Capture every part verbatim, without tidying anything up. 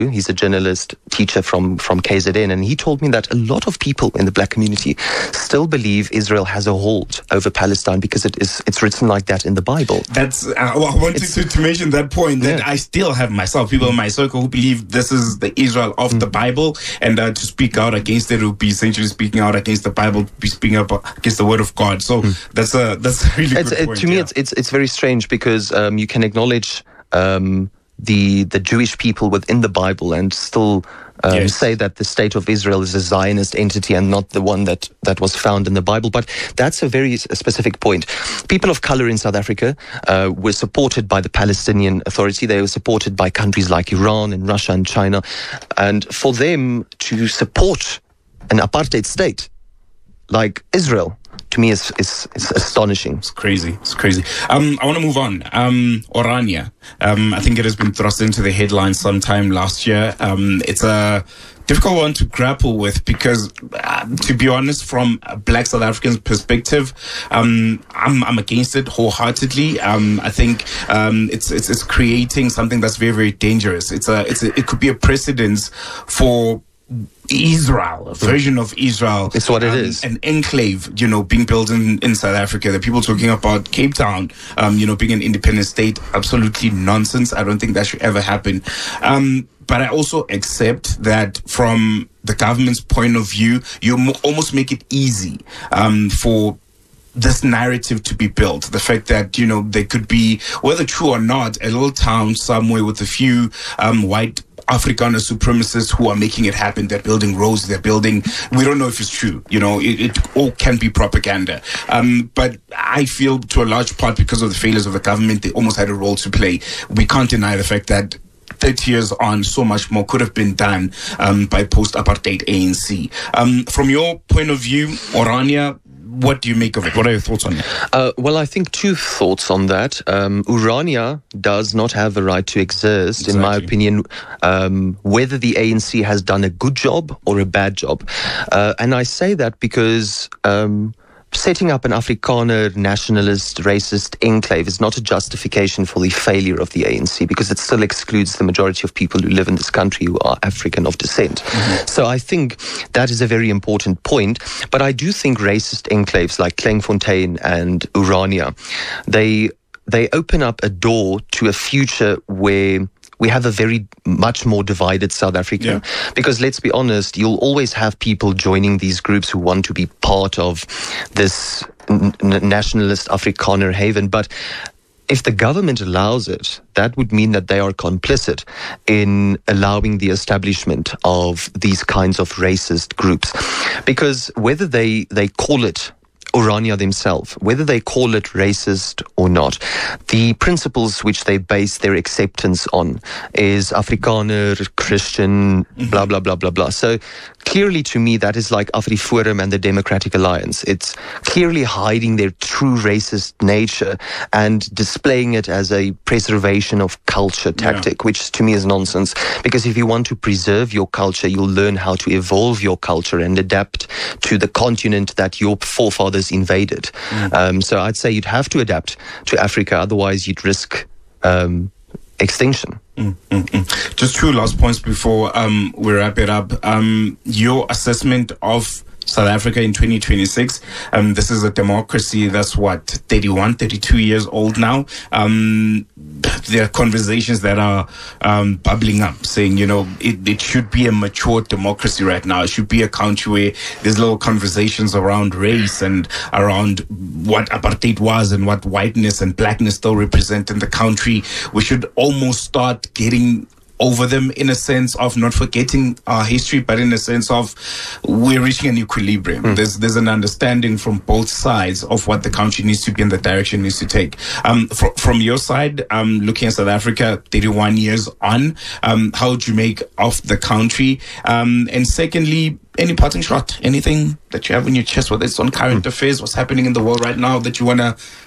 He's a journalist, teacher from, from K Z N, and he told me that a lot of people in the black community still believe Israel has a hold over Palestine because it is it's written like that in the Bible. That's uh, I wanted to, to mention that point that yeah. I still have myself, people in my circle who believe this is the Israel of mm. the Bible, and uh, to speak out against it would be essentially speaking out against the Bible, be speaking up against the word of God. So mm. that's a that's a really it's, good it, point. To me, yeah. it's, it's it's very strange because um, you can acknowledge Um, the the Jewish people within the Bible and still um, yes. say that the state of Israel is a Zionist entity and not the one that, that was found in the Bible. But that's a very specific point. People of color in South Africa uh, were supported by the Palestinian Authority. They were supported by countries like Iran and Russia and China. And for them to support an apartheid state like Israel, to me, is is is astonishing. It's crazy. It's crazy. Um, I want to move on. Um, Orania. Um, I think it has been thrust into the headlines sometime last year. Um, it's a difficult one to grapple with because, uh, to be honest, from a black South African perspective, um, I'm I'm against it wholeheartedly. Um, I think um, it's it's it's creating something that's very very dangerous. It's a it's a, it could be a precedence for Israel, a version of Israel. It's what it um, is. An enclave, you know, being built in, in South Africa. The people talking about Cape Town, um, you know, being an independent state, absolutely nonsense. I don't think that should ever happen. Um, but I also accept that from the government's point of view, you mo- almost make it easy um, for this narrative to be built. The fact that, you know, there could be, whether true or not, a little town somewhere with a few um, white Afrikaner supremacists who are making it happen. They're building roads, they're building, we don't know if it's true, you know, it, it all can be propaganda. Um, but I feel to a large part because of the failures of the government, they almost had a role to play. We can't deny the fact that thirty years on, so much more could have been done um, by post-apartheid A N C. Um, from your point of view, Orania, what do you make of it? What are your thoughts on it? Uh, well, I think two thoughts on that. Um, Orania does not have the right to exist, exactly. in my opinion, um, whether the A N C has done a good job or a bad job. Uh, and I say that because Um, setting up an Afrikaner nationalist, racist enclave is not a justification for the failure of the A N C because it still excludes the majority of people who live in this country who are African of descent. Mm-hmm. So I think that is a very important point. But I do think racist enclaves like Kleinfontein and Orania, they they open up a door to a future where we have a very much more divided South Africa. Yeah. Because let's be honest, you'll always have people joining these groups who want to be part of this n- nationalist Afrikaner haven. But if the government allows it, that would mean that they are complicit in allowing the establishment of these kinds of racist groups. Because whether they, they call it Orania themselves, whether they call it racist or not, the principles which they base their acceptance on is Afrikaner, Christian, blah, blah, blah, blah, blah. So clearly to me, that is like AfriForum and the Democratic Alliance. It's clearly hiding their true racist nature and displaying it as a preservation of culture tactic, yeah. which to me is nonsense. Because if you want to preserve your culture, you'll learn how to evolve your culture and adapt to the continent that your forefathers invaded. Mm. Um, so I'd say you'd have to adapt to Africa, otherwise you'd risk um, extinction. Mm, mm, mm. Just two last points before um, we wrap it up. Um, your assessment of South Africa in twenty twenty-six. Um, this is a democracy that's what, thirty-one, thirty-two years old now. Um, there are conversations that are um, bubbling up saying, you know, it, it should be a mature democracy right now. It should be a country where there's little conversations around race and around what apartheid was and what whiteness and blackness still represent in the country. We should almost start getting over them in a sense of not forgetting our history, but in a sense of we're reaching an equilibrium. Mm. There's there's an understanding from both sides of what the country needs to be and the direction it needs to take. Um, fr- from your side, um, looking at South Africa, thirty-one years on, um, how would you make of the country? Um, and secondly, any parting shot, anything that you have in your chest, whether it's on current mm. affairs, what's happening in the world right now that you want to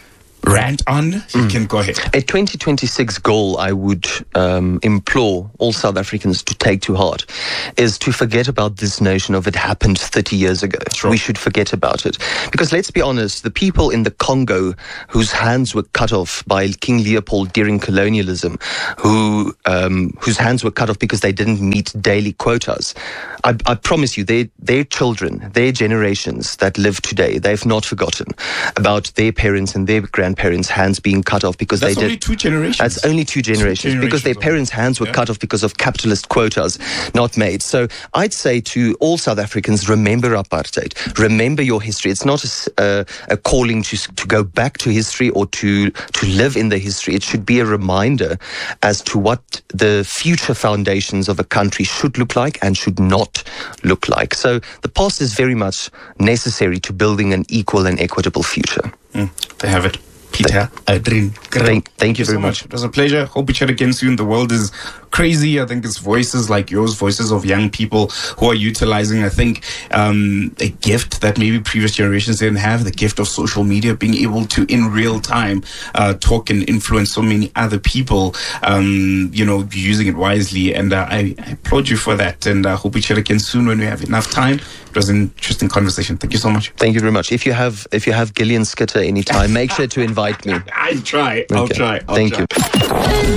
rant on, you mm. can go ahead. A twenty twenty-six goal I would um, implore all South Africans to take to heart is to forget about this notion of it happened thirty years ago. Sure. We should forget about it. Because let's be honest, the people in the Congo whose hands were cut off by King Leopold during colonialism, who um, whose hands were cut off because they didn't meet daily quotas, I, I promise you, their, their children, their generations that live today, they've not forgotten about their parents and their grandparents' hands being cut off because That's they did. Only two generations. That's only two generations, two generations because their parents' hands were yeah. cut off because of capitalist quotas not made. So I'd say to all South Africans, remember apartheid. Remember your history. It's not a, uh, a calling to to go back to history or to to live in the history. It should be a reminder as to what the future foundations of a country should look like and should not look like. So the past is very much necessary to building an equal and equitable future. Mm, they have it. Peter Adrien, thank, thank you very so much. much. It was a pleasure. Hope we chat again soon. The world is crazy. I think it's voices like yours, voices of young people who are utilizing, I think, um, a gift that maybe previous generations didn't have, the gift of social media, being able to, in real time, uh, talk and influence so many other people, um, you know, using it wisely. And uh, I, I applaud you for that. And I uh, hope we chat again soon when we have enough time. It was an interesting conversation. Thank you so much. Thank you very much. If you have if you have Gillian Skitter anytime, make sure to invite me. I'll try. I'll okay. try. I'll Thank try. you.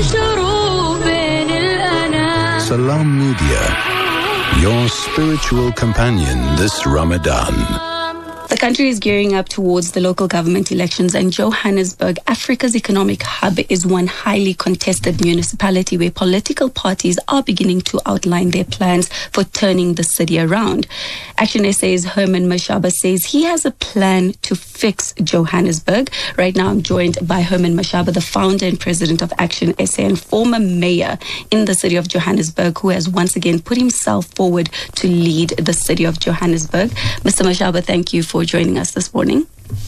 Salam Media, your spiritual companion this Ramadan. The country is gearing up towards the local government elections, and Johannesburg, Africa's economic hub, is one highly contested municipality where political parties are beginning to outline their plans for turning the city around. Action S A's Herman Mashaba says he has a plan to fix Johannesburg. Right now I'm joined by Herman Mashaba, the founder and president of Action S A and former mayor in the city of Johannesburg, who has once again put himself forward to lead the city of Johannesburg. Mister Mashaba, thank you for joining us this morning.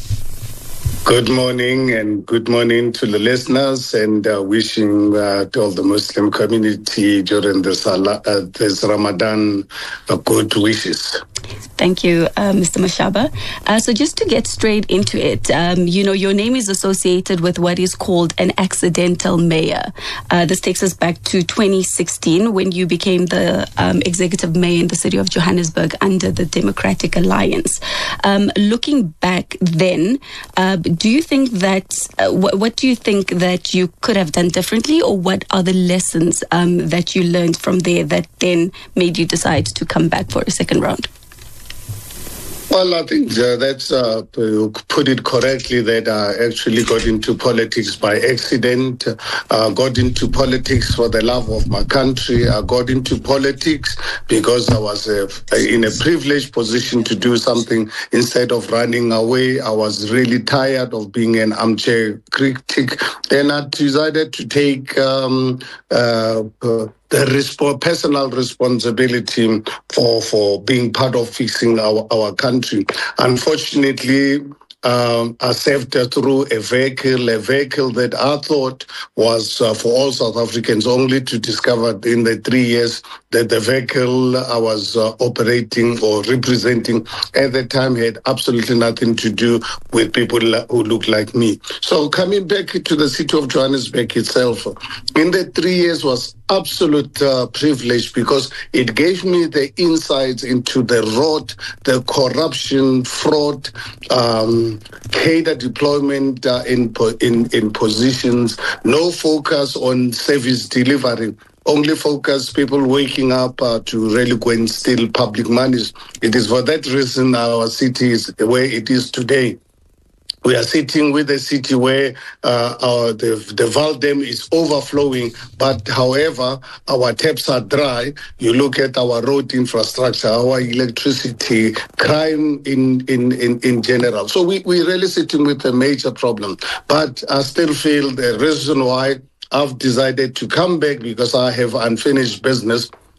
Good morning, and good morning to the listeners, and uh, wishing uh, to all the Muslim community during this, uh, this Ramadan uh, good wishes. Thank you, uh, Mister Mashaba. Uh, so just to get straight into it, um, you know, your name is associated with what is called an accidental mayor. Uh, this takes us back to twenty sixteen when you became the um, executive mayor in the city of Johannesburg under the Democratic Alliance. Um, looking back then, uh, do you think that, uh, wh- what do you think that you could have done differently, or what are the lessons um, that you learned from there that then made you decide to come back for a second round? Well, I think uh, that's uh, you put it correctly that I actually got into politics by accident. Uh, got into politics for the love of my country. I got into politics because I was uh, in a privileged position to do something instead of running away. I was really tired of being an armchair critic, and I decided to take um, uh, uh, the resp- personal responsibility for, for being part of fixing our, our country. Unfortunately, Um, I served through a vehicle, a vehicle that I thought was uh, for all South Africans, only to discover in the three years that the vehicle I was uh, operating or representing at the time had absolutely nothing to do with people who look like me. So coming back to the city of Johannesburg itself, in the three years was absolute uh, privilege because it gave me the insights into the rot, the corruption, fraud, um, cadre deployment uh, in, in in positions, no focus on service delivery, only focus people waking up uh, to really go and steal public monies. It is for that reason our city is where it is today. We are sitting with a city where uh, our, the, the Valdem is overflowing, but however, our taps are dry. You look at our road infrastructure, our electricity, crime in, in, in, in general. So we, we're really sitting with a major problem. But I still feel the reason why I've decided to come back because I have unfinished business.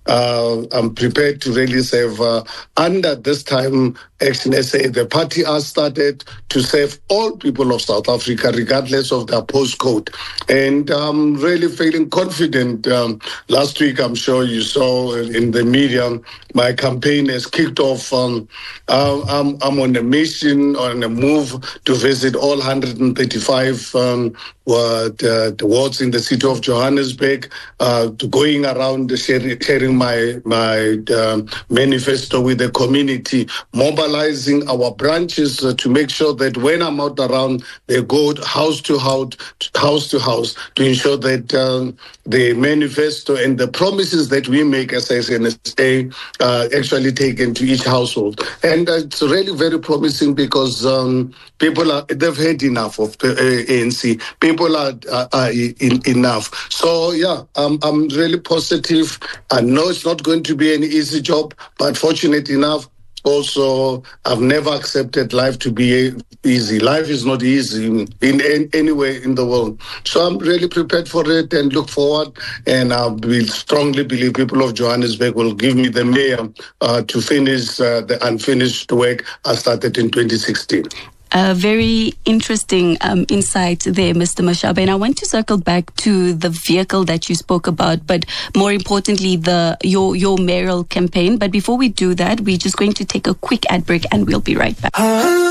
uh, I'm prepared to really serve. Uh, under this time, Action S A, the party has started to serve all people of South Africa, regardless of their postcode. And I'm really feeling confident. Um, last week, I'm sure you saw in the media, my campaign has kicked off. Um, uh, I'm, I'm on a mission, on a move to visit all one hundred thirty-five um, uh, the, the wards in the city of Johannesburg, uh, going around sharing, sharing my, my um, manifesto with the community, mobilizing our branches uh, to make sure that when I'm out around, they go house to house, house to house to ensure that um, the manifesto and the promises that we make as S N S A uh, actually taken to each household. And uh, it's really very promising because um, people are, they've had enough of the uh, A N C. People are, are, are in, enough. So, yeah, um, I'm really positive. I know it's not going to be an easy job, but fortunate enough, also, I've never accepted life to be easy. Life is not easy in, in, in any way in the world. So I'm really prepared for it and look forward. And I will strongly believe people of Johannesburg will give me the mayor uh, to finish uh, the unfinished work I started in twenty sixteen. A very interesting um, insight there, Mister Mashaba. And I want to circle back to the vehicle that you spoke about, but more importantly, the your your mayoral campaign. But before we do that, we're just going to take a quick ad break and we'll be right back.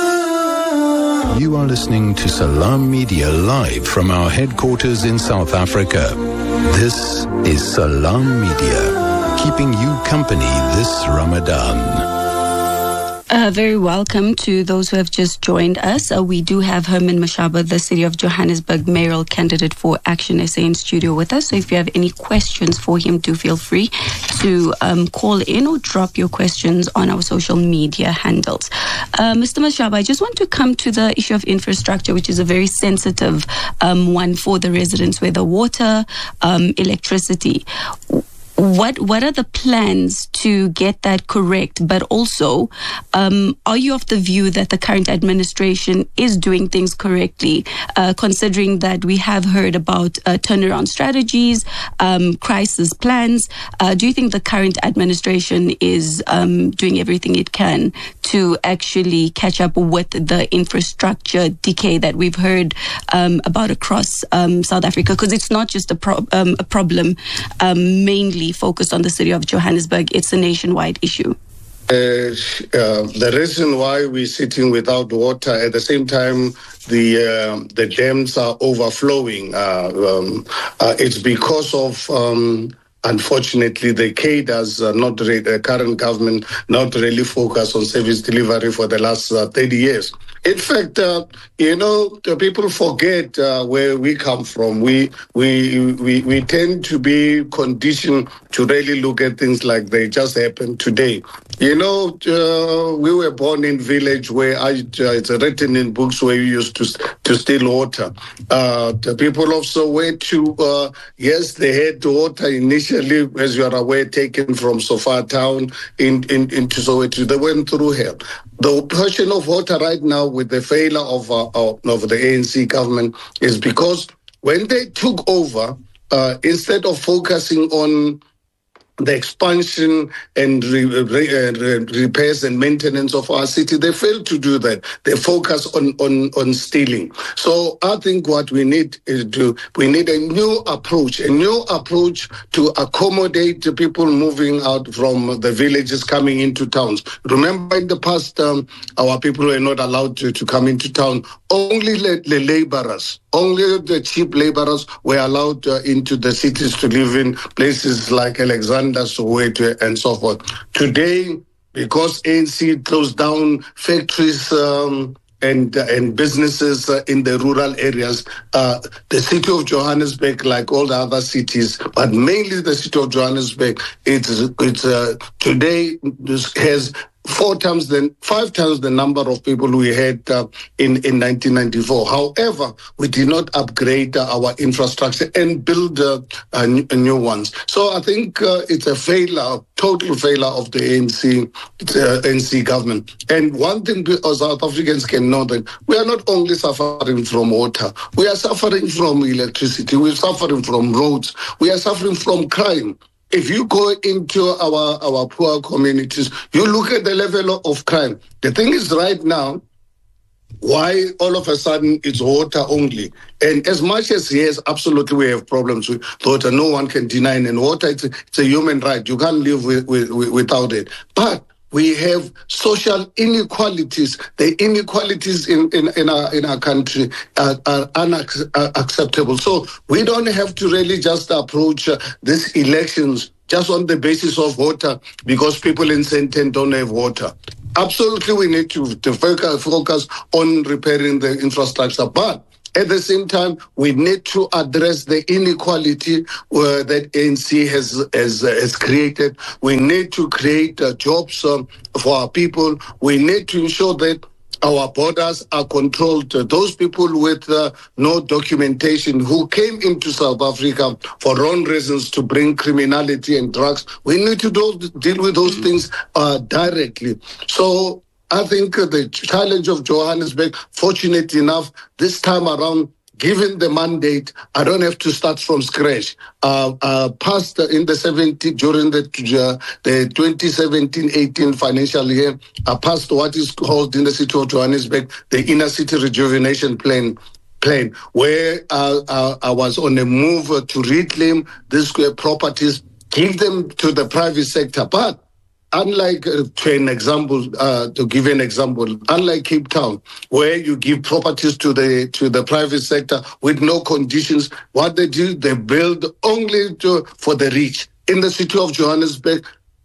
You are listening to Salam Media live from our headquarters in South Africa. This is Salam Media, keeping you company this Ramadan. Uh, very welcome to those who have just joined us. Uh, we do have Herman Mashaba, the City of Johannesburg mayoral candidate for Action S A, in studio with us. So if you have any questions for him, do feel free to um, call in or drop your questions on our social media handles. Uh, Mister Mashaba, I just want to come to the issue of infrastructure, which is a very sensitive um, one for the residents, whether water, um, electricity. What what are the plans to get that correct? But also, um, are you of the view that the current administration is doing things correctly, uh, considering that we have heard about uh, turnaround strategies, um, crisis plans? Uh, do you think the current administration is um, doing everything it can to actually catch up with the infrastructure decay that we've heard um, about across um, South Africa? Because it's not just a, pro- um, a problem um, mainly focused on the city of Johannesburg. It's a nationwide issue. Uh, uh, the reason why we're sitting without water, at the same time the uh, the dams are overflowing, uh, um, uh, it's because of um, unfortunately the cadres, uh, not re- the current government, not really focused on service delivery for the last uh, thirty years. In fact, uh, you know, the people forget uh, where we come from. We, we we we tend to be conditioned to really look at things like they just happened today. You know, uh, we were born in village where I, uh, it's written in books where we used to to steal water. Uh, the people of Soweto, uh, yes, they had water initially, as you are aware, taken from Sofar town in, in, into Soweto. They went through hell. The question of water right now with the failure of, uh, of the A N C government is because when they took over, uh, instead of focusing on the expansion and re- re- uh, repairs and maintenance of our city, they failed to do that. They focus on, on, on stealing. So I think what we need is to, we need a new approach, a new approach to accommodate the people moving out from the villages coming into towns. Remember in the past, um, our people were not allowed to, to come into town. Only the, the laborers, only the cheap laborers were allowed uh, into the cities to live in places like Alexander, Soweto, and so forth. Today, because A N C closed down factories um, and uh, and businesses uh, in the rural areas, uh, the city of Johannesburg, like all the other cities, but mainly the city of Johannesburg, it's it's uh, today has four times the five times the number of people we had uh, in in nineteen ninety-four. However, we did not upgrade uh, our infrastructure and build uh, uh, new, uh, new ones. So I think uh, it's a failure, total failure of the A N C uh, A N C government. And one thing as South Africans can know that we are not only suffering from water, we are suffering from electricity, we are suffering from roads, we are suffering from crime. if you go into our, our poor communities, you look at the level of crime. The thing is right now, why all of a sudden it's water only? And as much as, yes, absolutely we have problems with water, no one can deny it. And water, it's a, it's a human right. You can't live with, with, with, without it. But we have social inequalities. The inequalities in, in, in, our, in our country are, are unacceptable. So we don't have to really just approach uh, these elections just on the basis of water because people in Sandton don't have water. Absolutely, we need to, to focus on repairing the infrastructure. But at the same time, we need to address the inequality uh, that A N C has, has, uh, has created. We need to create uh, jobs um, for our people. We need to ensure that our borders are controlled. Uh, those people with uh, no documentation who came into South Africa for wrong reasons to bring criminality and drugs, we need to do, deal with those things uh, directly. So I think uh, the challenge of Johannesburg, fortunate enough, this time around, given the mandate, I don't have to start from scratch. Uh, uh, passed in the seventy during the uh, the twenty seventeen eighteen financial year, I passed what is called in the city of Johannesburg the Inner City Rejuvenation Plan. Plan where uh, uh, I was on a move uh, to reclaim these properties, give them to the private sector, but. Unlike, uh, to an example, uh, to give an example, unlike Cape Town, where you give properties to the to the private sector with no conditions, what they do, they build only to, for the rich. In the city of Johannesburg,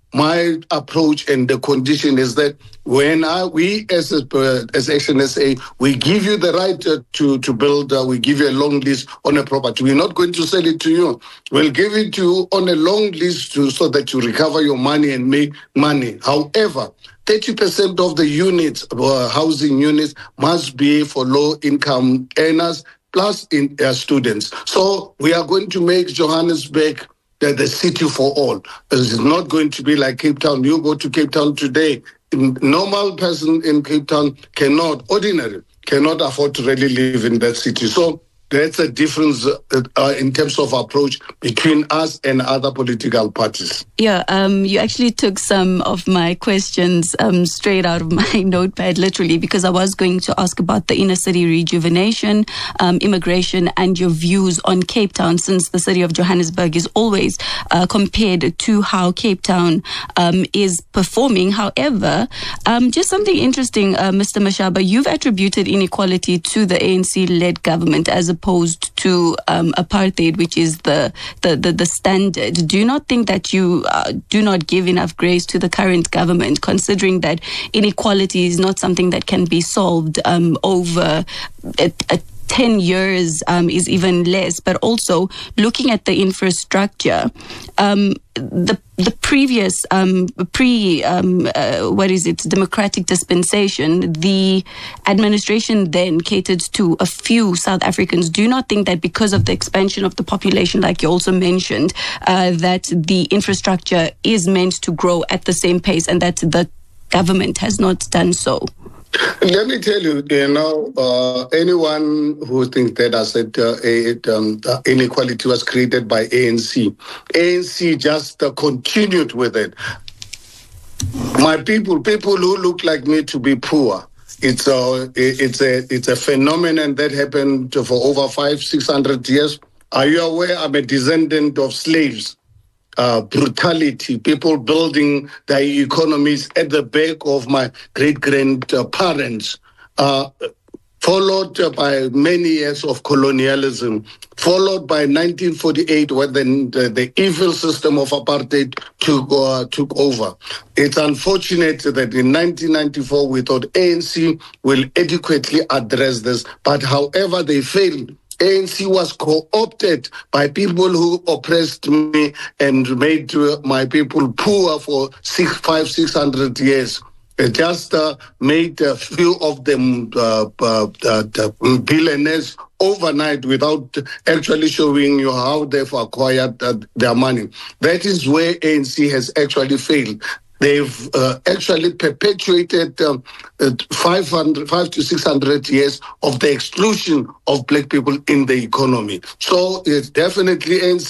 my approach and the condition is that when I, we as a, uh, as Action S A, we give you the right uh, to, to build, uh, we give you a long lease on a property. We're not going to sell it to you. We'll give it to you on a long lease to, so that you recover your money and make money. However, thirty percent of the units, uh, housing units, must be for low-income earners plus in, uh, students. So we are going to make Johannesburg the, the city for all. It's not going to be like Cape Town. You go to Cape Town today, a normal person in Cape Town cannot, ordinary, cannot afford to really live in that city. So that's a difference uh, in terms of approach between us and other political parties. Yeah, um, you actually took some of my questions um, straight out of my notepad, literally, because I was going to ask about the inner city rejuvenation, um, immigration, and your views on Cape Town, since the city of Johannesburg is always uh, compared to how Cape Town um, is performing. However, um, just something interesting, uh, Mister Mashaba, you've attributed inequality to the A N C-led government as a opposed to um, apartheid, which is the, the, the, the standard. Do you not think that you uh, do not give enough grace to the current government, considering that inequality is not something that can be solved um, over a, a ten years um, is even less, but also looking at the infrastructure, um, the the previous um, pre um, uh, what is it democratic dispensation, the administration then catered to a few South Africans. Do you not think that because of the expansion of the population, like you also mentioned, uh, that the infrastructure is meant to grow at the same pace, and that the government has not done so? Let me tell you, you know, uh, anyone who thinks that I said uh, it, um, uh, inequality was created by A N C, A N C just uh, continued with it. My people, people who look like me to be poor, it's a, it's a, it's a phenomenon that happened for over five, six hundred years. Are you aware I'm a descendant of slaves? Uh, brutality, people building their economies at the back of my great-grandparents, uh, followed by many years of colonialism, followed by nineteen forty-eight, when the, the, the evil system of apartheid took, uh, took over. It's unfortunate that in nineteen ninety-four, we thought A N C will adequately address this, but however, they failed. A N C was co-opted by people who oppressed me and made my people poor for six, five, six hundred years. It just uh, made a few of them uh, uh, uh, billionaires overnight without actually showing you how they've acquired uh, their money. That is where A N C has actually failed. They've uh, actually perpetuated um, uh, five hundred, five to six hundred years of the exclusion of black people in the economy. So it's definitely A N C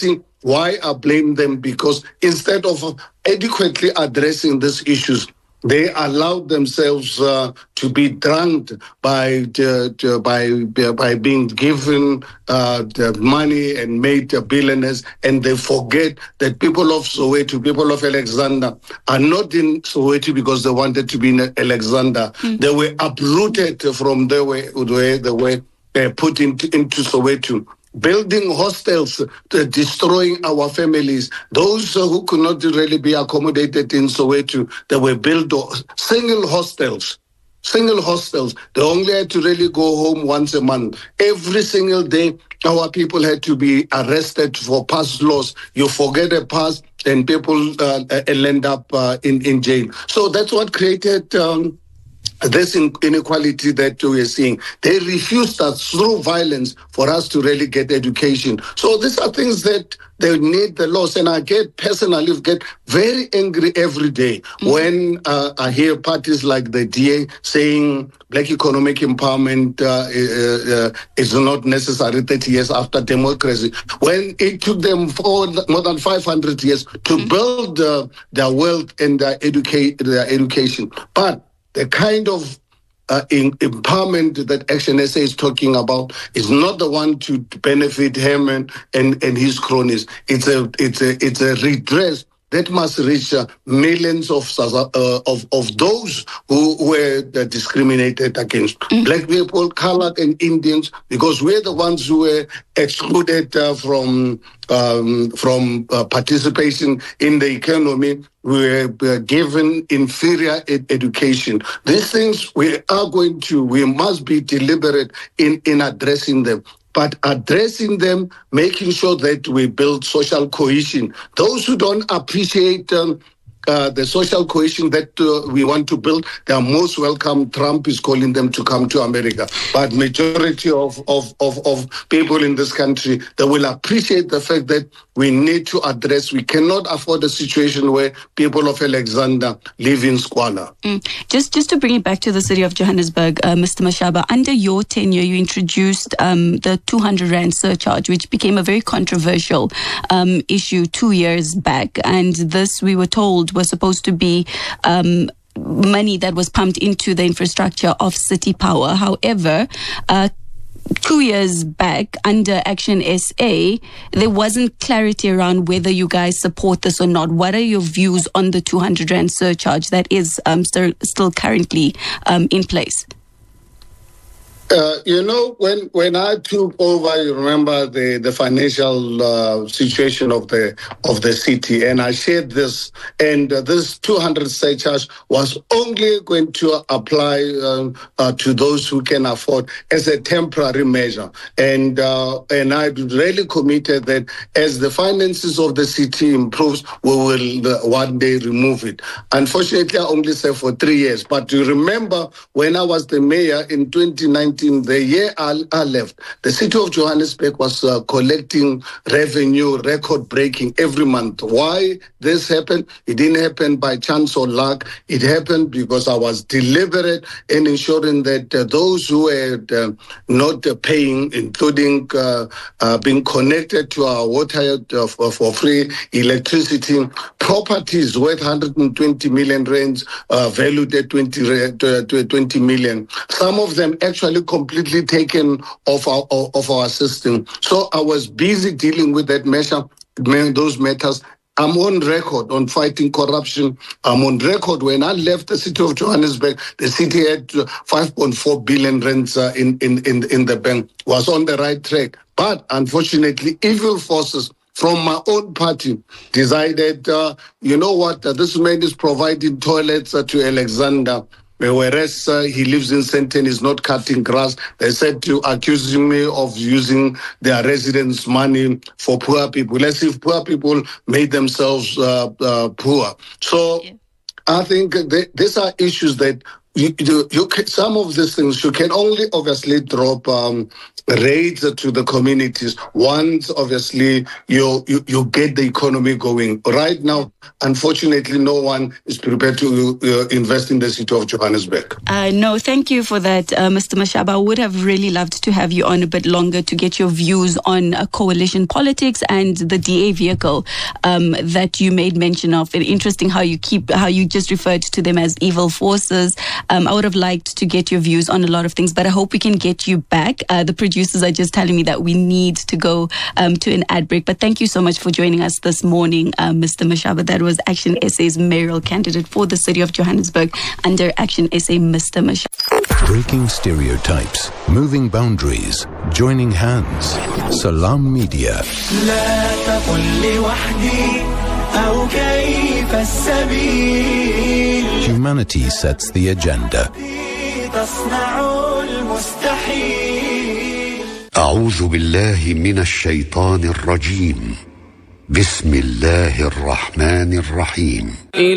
Why I blame them? Because instead of adequately addressing these issues, they allowed themselves uh, to be drugged by uh, by by being given uh, the money and made billionaires, and they forget that people of Soweto, people of Alexander, are not in Soweto because they wanted to be in Alexander. Mm. They were uprooted from the way, the way they were uh, put into, into Soweto. Building hostels, uh, destroying our families. Those uh, who could not really be accommodated in Soweto, they were built single hostels. Single hostels. They only had to really go home once a month. Every single day, our people had to be arrested for past laws. You forget a past, and people uh, end up uh, in, in jail. So that's what created Um, this inequality that we're seeing. They refused us through violence for us to really get education. So these are things that they need the laws. And I get personally get very angry every day mm-hmm. when uh, I hear parties like the D A saying black economic empowerment uh, uh, uh, is not necessary thirty years after democracy, when it took them for more than five hundred years to mm-hmm. build uh, their wealth and their, educate, their education. But the kind of uh, in, empowerment that Action S A is talking about is not the one to benefit him and, and, and his cronies. It's a it's a it's a redress that must reach uh, millions of uh, of of those who were uh, discriminated against. Mm-hmm. Black people, colored, and Indians, because we're the ones who were excluded uh, from um, from uh, participation in the economy. We were uh, given inferior ed- education. These things we are going to, we must be deliberate in, in addressing them. But addressing them, making sure that we build social cohesion. Those who don't appreciate um, uh, the social cohesion that uh, we want to build, they are most welcome. Trump is calling them to come to America. But majority of, of, of, of people in this country, they will appreciate the fact that we need to address, we cannot afford a situation where people of Alexander live in squalor. Mm. Just just to bring it back to the city of Johannesburg, uh, Mister Mashaba, under your tenure, you introduced um, the two hundred rand surcharge, which became a very controversial um, issue two years back. And this, we were told, was supposed to be um, money that was pumped into the infrastructure of City Power. However, uh, Two years back, under Action S A, there wasn't clarity around whether you guys support this or not. What are your views on the two hundred rand surcharge that is um, st- still currently um, in place? Uh, you know, when, when I took over, you remember the the financial uh, situation of the of the city, and I shared this. And uh, this two hundred surcharge was only going to apply uh, uh, to those who can afford as a temporary measure. And uh, and I really committed that as the finances of the city improves, we will uh, one day remove it. Unfortunately, I only served for three years. But you remember when I was the mayor in twenty nineteen. The year I, I left, the city of Johannesburg was uh, collecting revenue, record-breaking every month. Why this happened? It didn't happen by chance or luck. It happened because I was deliberate in ensuring that uh, those who were uh, not uh, paying, including uh, uh, being connected to our water uh, for, for free electricity, properties worth one hundred twenty million rands, uh, valued at twenty million. Some of them actually completely taken off our of our system. So I was busy dealing with that measure, those matters. I'm on record on fighting corruption. I'm on record. When I left the city of Johannesburg, the city had five point four billion rands uh, in, in, in, in the bank, was on the right track. But unfortunately, evil forces from my own party decided, uh, you know what, uh, this man is providing toilets uh, to Alexander. Whereas uh, he lives in Sandton, is not cutting grass. They said to accusing me of using their residents' money for poor people, as if poor people made themselves uh, uh, poor. So yeah. I think th- these are issues that you, you, you can, some of these things you can only obviously drop um, rates to the communities once obviously you, you you get the economy going. Right now, unfortunately, no one is prepared to uh, invest in the city of Johannesburg. Uh, no, thank you for that, uh, Mister Mashaba. I would have really loved to have you on a bit longer to get your views on uh, coalition politics and the D A vehicle um, that you made mention of. It's interesting how you keep how you just referred to them as evil forces. Um, I would have liked to get your views on a lot of things, but I hope we can get you back. Uh, the producers are just telling me that we need to go um, to an ad break. But thank you so much for joining us this morning, uh, Mister Mashaba. That was Action S A's mayoral candidate for the city of Johannesburg under Action S A, Mister Mashaba. Breaking stereotypes, moving boundaries, joining hands. Salam Media. Humanity sets the agenda. أعوذ بالله من الشيطان الرجيم. بسم الله الرحمن الرحيم.